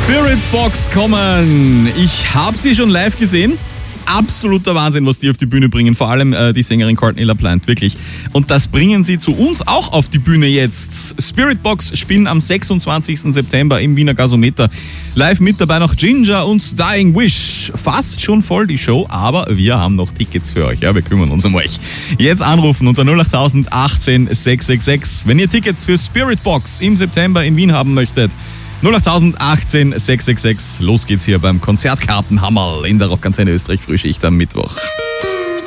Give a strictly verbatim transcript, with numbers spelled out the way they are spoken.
Spiritbox kommen. Ich habe sie schon live gesehen. Absoluter Wahnsinn, was die auf die Bühne bringen. Vor allem äh, die Sängerin Courtney LaPlante, wirklich. Und das bringen sie zu uns auch auf die Bühne jetzt. Spiritbox spielen am sechsundzwanzigsten September im Wiener Gasometer. Live mit dabei noch Ginger und Dying Wish. Fast schon voll die Show, aber wir haben noch Tickets für euch. Ja, wir kümmern uns um euch. Jetzt anrufen unter null acht null achtzehn sechs sechs sechs, wenn ihr Tickets für Spiritbox im September in Wien haben möchtet. null acht null achtzehn sechs sechs sechs. Los geht's hier beim Konzertkartenhammerl in der Rockantenne Österreich Frühschicht am Mittwoch.